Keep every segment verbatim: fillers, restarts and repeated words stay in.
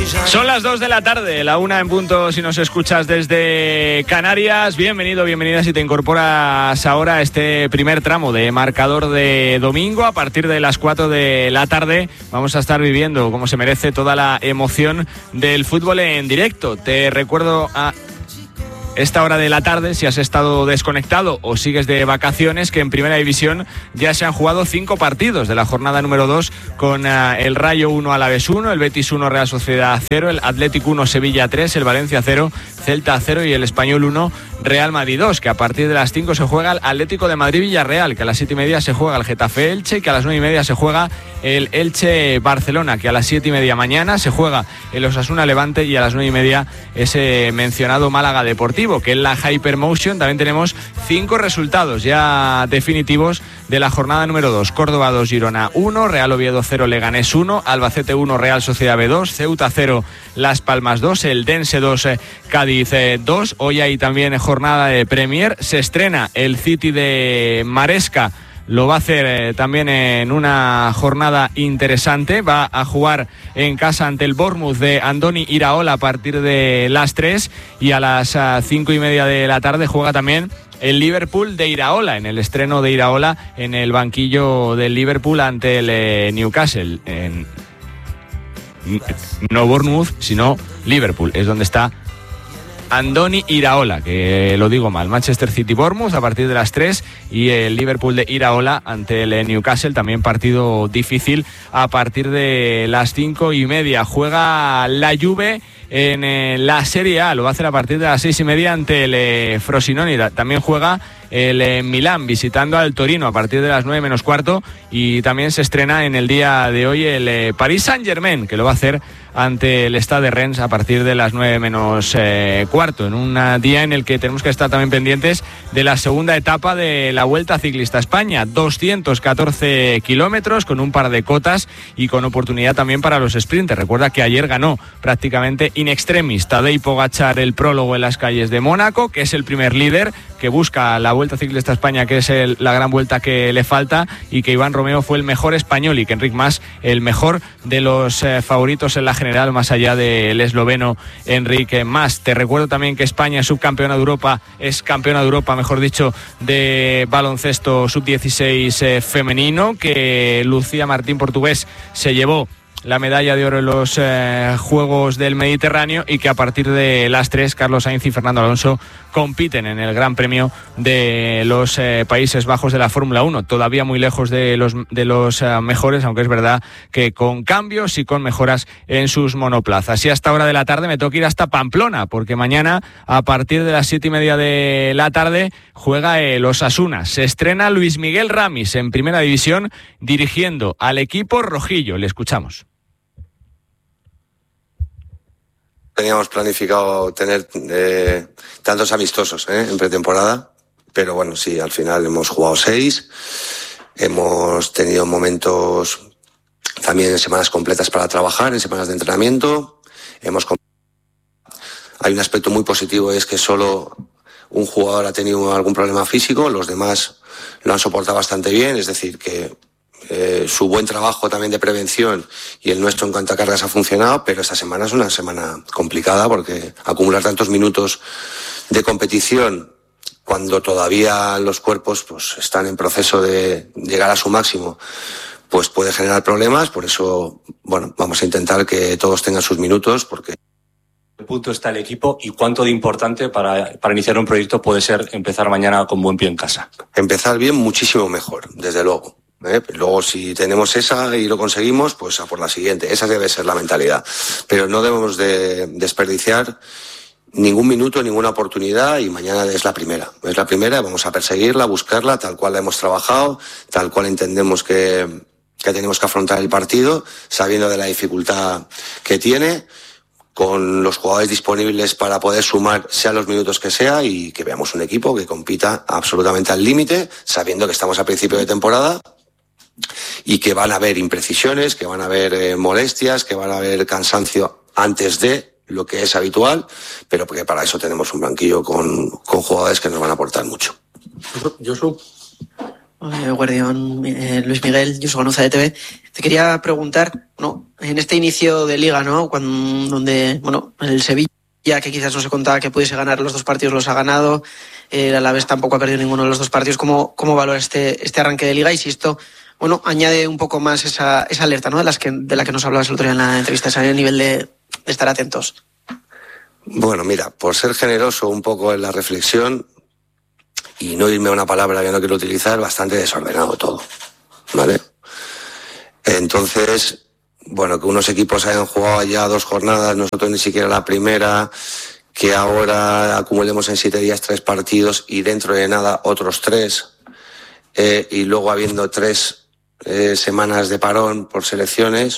Son las dos de la tarde, la una en punto si nos escuchas desde Canarias. Bienvenido, bienvenida si te incorporas ahora a este primer tramo de marcador de domingo. A partir de las cuatro de la tarde vamos a estar viviendo, como se merece, toda la emoción del fútbol en directo. Te recuerdo a esta hora de la tarde, si has estado desconectado o sigues de vacaciones, que en Primera División ya se han jugado cinco partidos de la jornada número dos con uh, el Rayo uno, Alavés uno, el Betis uno, Real Sociedad cero, el Atlético uno, Sevilla tres, el Valencia cero, Celta cero y el Español uno, Real Madrid dos, que a partir de las cinco se juega el Atlético de Madrid-Villarreal, que a las siete y media se juega el Getafe-Elche, que a las nueve y media se juega el Elche-Barcelona, que a las siete y media mañana se juega el Osasuna-Levante y a las nueve y media ese mencionado Málaga Deportivo, que en la Hypermotion también tenemos cinco resultados ya definitivos de la jornada número dos. Córdoba dos, Girona uno, Real Oviedo cero, Leganés uno, Albacete uno, Real Sociedad B dos, Ceuta cero, Las Palmas dos, el Dense dos, Cádiz dos. Hoy hay también jornada de Premier. Se estrena el City de Maresca. Lo va a hacer eh, también en una jornada interesante. Va a jugar en casa ante el Bournemouth de Andoni Iraola a partir de las tres, y a las uh, cinco y media de la tarde juega también el Liverpool de Iraola, en el estreno de Iraola en el banquillo del Liverpool ante el eh, Newcastle. En... No Bournemouth, sino Liverpool, es donde está Andoni Iraola, que lo digo mal. Manchester City Bournemouth a partir de las tres y el Liverpool de Iraola ante el Newcastle, también partido difícil, a partir de las cinco y media. Juega la Juve en eh, la Serie A, lo va a hacer a partir de las seis y media ante el eh, Frosinone. También juega el eh, Milán visitando al Torino a partir de las nueve menos cuarto, y también se estrena en el día de hoy el eh, Paris Saint-Germain, que lo va a hacer ante el Stade de Rennes a partir de las nueve menos cuarto, en un día en el que tenemos que estar también pendientes de la segunda etapa de la Vuelta Ciclista a España, doscientos catorce kilómetros con un par de cotas y con oportunidad también para los sprinters. Recuerda que ayer ganó prácticamente in extremis Tadej Pogačar el prólogo en las calles de Mónaco, que es el primer líder que busca la Vuelta Ciclista a España, que es el, la gran vuelta que le falta, y que Iván Romeo fue el mejor español y que Enric Mas el mejor de los eh, favoritos en la general, más allá del esloveno Enric Mas. Te recuerdo también que España es subcampeona de Europa, es campeona de Europa, mejor dicho, de baloncesto sub dieciséis eh, femenino, que Lucía Martín, portugués, se llevó la medalla de oro en los eh, Juegos del Mediterráneo, y que a partir de las tres Carlos Sainz y Fernando Alonso compiten en el Gran Premio de los eh, Países Bajos de la Fórmula uno, todavía muy lejos de los, de los eh, mejores, aunque es verdad que con cambios y con mejoras en sus monoplazas. Y hasta hora de la tarde me toca ir hasta Pamplona, porque mañana a partir de las siete y media de la tarde juega el Osasuna. Se estrena Luis Miguel Ramis en Primera División dirigiendo al equipo rojillo. Le escuchamos. Teníamos planificado tener eh, tantos amistosos eh, en pretemporada, pero bueno, sí, al final hemos jugado seis, hemos tenido momentos también en semanas completas para trabajar, en semanas de entrenamiento. Hemos Hay un aspecto muy positivo, es que solo un jugador ha tenido algún problema físico, los demás lo han soportado bastante bien, es decir, que Eh, su buen trabajo también de prevención y el nuestro en cuanto a cargas ha funcionado, pero esta semana es una semana complicada porque acumular tantos minutos de competición cuando todavía los cuerpos pues están en proceso de llegar a su máximo, pues puede generar problemas. Por eso, bueno, vamos a intentar que todos tengan sus minutos, porque ¿qué punto está el equipo y cuánto de importante para, para iniciar un proyecto puede ser empezar mañana con buen pie en casa? Empezar bien, muchísimo mejor, desde luego. ¿Eh? Luego, si tenemos esa y lo conseguimos, pues a por la siguiente. Esa debe ser la mentalidad. Pero no debemos de desperdiciar ningún minuto, ninguna oportunidad, y mañana es la primera. Es la primera, vamos a perseguirla, buscarla, tal cual la hemos trabajado, tal cual entendemos que, que tenemos que afrontar el partido, sabiendo de la dificultad que tiene, con los jugadores disponibles para poder sumar sea los minutos que sea, y que veamos un equipo que compita absolutamente al límite, sabiendo que estamos a principio de temporada y que van a haber imprecisiones, que van a haber eh, molestias, que van a haber cansancio antes de lo que es habitual, pero porque para eso tenemos un banquillo con, con jugadores que nos van a aportar mucho. Josu. Eh, Guardián, eh, Luis Miguel, Josu Ganuza de T V. Te quería preguntar, ¿no? En este inicio de liga, ¿no? Cuando, donde, bueno, el Sevilla, que quizás no se contaba que pudiese ganar los dos partidos, los ha ganado. El Alavés tampoco ha perdido ninguno de los dos partidos. ¿Cómo, cómo valora este, este arranque de liga? Y si esto, bueno, añade un poco más esa, esa alerta, ¿no? De, las que, de la que nos hablabas el otro día en la entrevista, ese nivel de, de estar atentos. Bueno, mira, por ser generoso un poco en la reflexión y no irme a una palabra que no quiero utilizar, bastante desordenado todo, ¿vale? Entonces, bueno, que unos equipos hayan jugado ya dos jornadas, nosotros ni siquiera la primera, que ahora acumulemos en siete días tres partidos y dentro de nada otros tres, eh, y luego habiendo tres eh, semanas de parón por selecciones,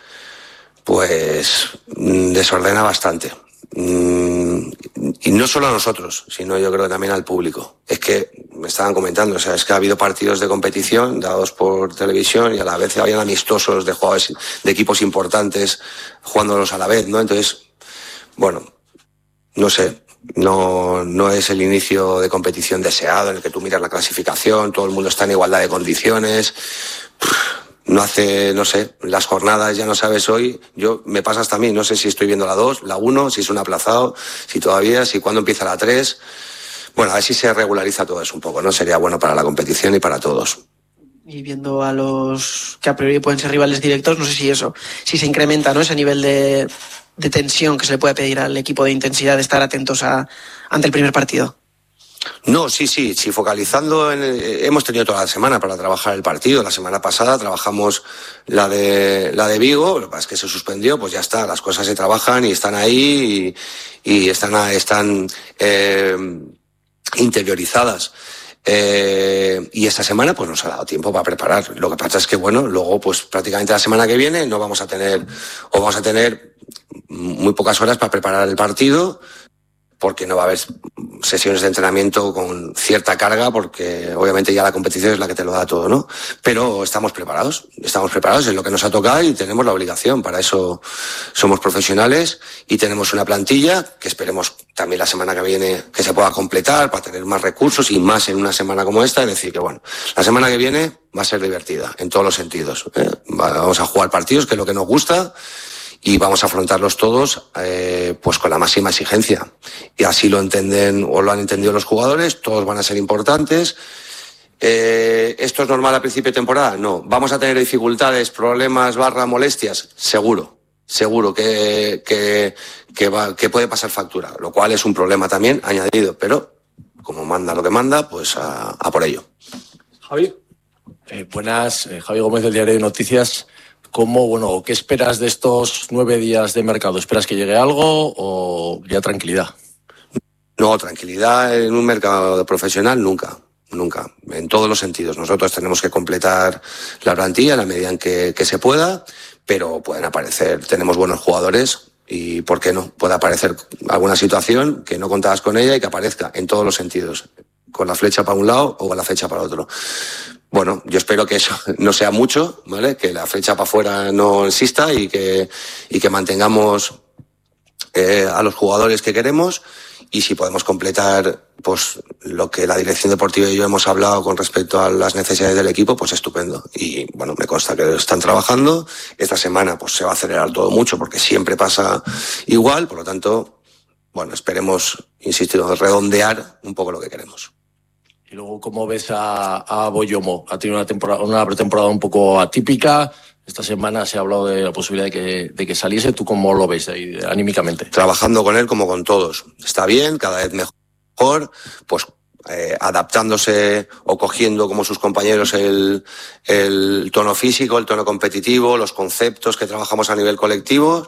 pues mm, desordena bastante. Mm, y no solo a nosotros, sino yo creo también al público. Es que me estaban comentando, o sea, es que ha habido partidos de competición dados por televisión y a la vez habían amistosos de jugadores de equipos importantes jugándolos a la vez, ¿no? Entonces, bueno, no sé, no, no es el inicio de competición deseado en el que tú miras la clasificación, todo el mundo está en igualdad de condiciones. No hace, no sé, las jornadas ya no sabes hoy, yo me pasa hasta a mí, no sé si estoy viendo la dos, la uno, si es un aplazado, si todavía, si cuándo empieza la tres. Bueno, a ver si se regulariza todo eso un poco, ¿no? Sería bueno para la competición y para todos. Y viendo a los que a priori pueden ser rivales directos, no sé si eso, si se incrementa, ¿no? Ese nivel de, de tensión que se le puede pedir al equipo, de intensidad, de estar atentos a, ante el primer partido. No, sí, sí, sí, focalizando en el, hemos tenido toda la semana para trabajar el partido. La semana pasada trabajamos la de la de Vigo, lo que pasa es que se suspendió, pues ya está, las cosas se trabajan y están ahí y, y están, están eh, interiorizadas. Eh, y esta semana pues nos ha dado tiempo para preparar. Lo que pasa es que bueno, luego pues prácticamente la semana que viene no vamos a tener, o vamos a tener muy pocas horas para preparar el partido, porque no va a haber sesiones de entrenamiento con cierta carga, porque obviamente ya la competición es la que te lo da todo, ¿no? Pero estamos preparados, estamos preparados, es lo que nos ha tocado y tenemos la obligación, para eso somos profesionales y tenemos una plantilla que esperemos también la semana que viene que se pueda completar para tener más recursos y más en una semana como esta, es decir que bueno, la semana que viene va a ser divertida en todos los sentidos, ¿eh? Vamos a jugar partidos, que es lo que nos gusta, y vamos a afrontarlos todos eh, pues con la máxima exigencia. Y así lo entienden o lo han entendido los jugadores, todos van a ser importantes. Eh, ¿Esto es normal a principio de temporada? No. ¿Vamos a tener dificultades, problemas, barra, molestias? Seguro. Seguro que, que, que, va, que puede pasar factura, lo cual es un problema también añadido, pero como manda lo que manda, pues a, a por ello. Javi. Eh, buenas, eh, Javi Gómez del Diario de Noticias. ¿Cómo, bueno, qué esperas de estos nueve días de mercado? ¿Esperas que llegue algo o ya tranquilidad? No, tranquilidad en un mercado profesional nunca, nunca, en todos los sentidos. Nosotros tenemos que completar la plantilla en la medida en que, que se pueda, pero pueden aparecer, tenemos buenos jugadores y, ¿por qué no? Puede aparecer alguna situación que no contabas con ella y que aparezca en todos los sentidos, con la flecha para un lado o con la flecha para otro. Bueno, yo espero que eso no sea mucho, ¿vale? Que la flecha para afuera no exista y que, y que mantengamos eh, a los jugadores que queremos, y si podemos completar pues lo que la dirección deportiva y yo hemos hablado con respecto a las necesidades del equipo, pues estupendo. Y bueno, me consta que están trabajando. Esta semana pues se va a acelerar todo mucho porque siempre pasa igual, por lo tanto, bueno, esperemos, insisto, redondear un poco lo que queremos. Y luego, ¿cómo ves a, a Boyomo? Ha tenido una temporada, una pretemporada un poco atípica. Esta semana se ha hablado de la posibilidad de que, de que saliese. ¿Tú cómo lo ves ahí, anímicamente? Trabajando con él como con todos. Está bien, cada vez mejor, pues eh, adaptándose o cogiendo como sus compañeros el, el tono físico, el tono competitivo, los conceptos que trabajamos a nivel colectivo.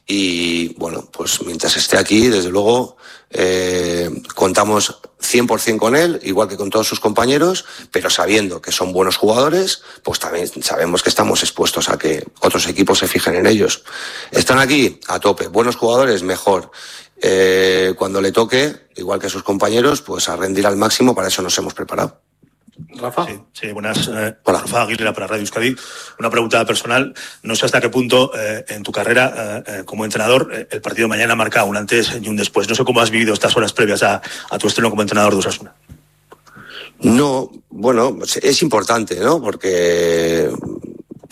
Y bueno, pues mientras esté aquí, desde luego, eh, contamos cien por ciento con él, igual que con todos sus compañeros, pero sabiendo que son buenos jugadores, pues también sabemos que estamos expuestos a que otros equipos se fijen en ellos. ¿Están aquí? A tope. ¿Buenos jugadores? Mejor. Eh, cuando le toque, igual que sus compañeros, pues a rendir al máximo, para eso nos hemos preparado. Rafa. Sí, sí, buenas. Eh, Rafa Aguilera para Radio Euskadi. Una pregunta personal. No sé hasta qué punto eh, en tu carrera eh, como entrenador eh, el partido de mañana marca un antes y un después. No sé cómo has vivido estas horas previas a, a tu estreno como entrenador de Osasuna. No, bueno, es importante, ¿no? Porque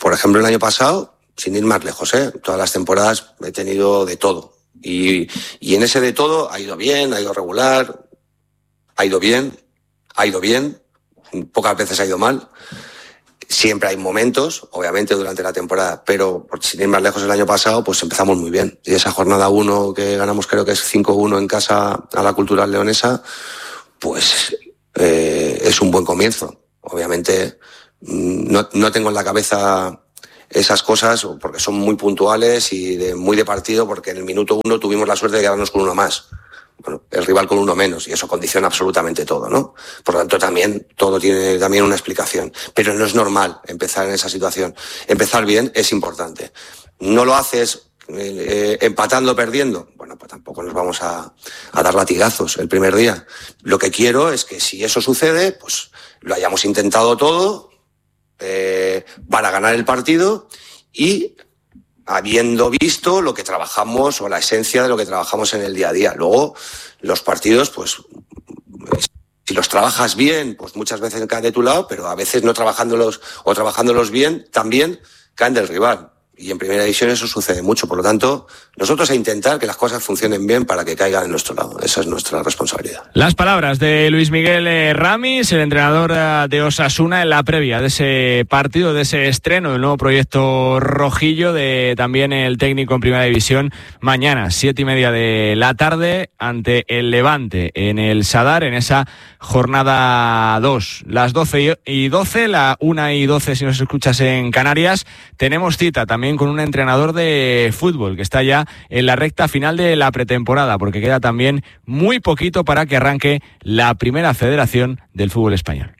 por ejemplo, el año pasado, sin ir más lejos, ¿eh? Todas las temporadas he tenido de todo. Y, y en ese de todo ha ido bien, ha ido regular, ha ido bien, ha ido bien, pocas veces ha ido mal. Siempre hay momentos, obviamente, durante la temporada, pero sin ir más lejos el año pasado, pues empezamos muy bien. Y esa jornada uno que ganamos, creo que es cinco uno en casa a la Cultural Leonesa, pues eh, es un buen comienzo. Obviamente no, no tengo en la cabeza esas cosas porque son muy puntuales y de, muy de partido, porque en el minuto uno tuvimos la suerte de quedarnos con uno más. Bueno, el rival con uno menos, y eso condiciona absolutamente todo, ¿no? Por lo tanto, también, todo tiene también una explicación. Pero no es normal empezar en esa situación. Empezar bien es importante. No lo haces eh, empatando, perdiendo. Bueno, pues tampoco nos vamos a, a dar latigazos el primer día. Lo que quiero es que si eso sucede, pues lo hayamos intentado todo eh, para ganar el partido y habiendo visto lo que trabajamos o la esencia de lo que trabajamos en el día a día. Luego, los partidos, pues, si los trabajas bien, pues muchas veces caen de tu lado, pero a veces no trabajándolos o trabajándolos bien, también caen del rival. Y en primera división eso sucede mucho. Por lo tanto, nosotros a intentar que las cosas funcionen bien para que caigan en nuestro lado. Esa es nuestra responsabilidad. Las palabras de Luis Miguel Ramis, el entrenador de Osasuna, en la previa de ese partido, de ese estreno del nuevo proyecto rojillo, de también el técnico en primera división, mañana, siete y media de la tarde, ante el Levante, en el Sadar, en esa jornada dos. Las doce y doce, la una y doce si nos escuchas en Canarias, tenemos cita también con un entrenador de fútbol que está ya en la recta final de la pretemporada, porque queda también muy poquito para que arranque la primera federación del fútbol español.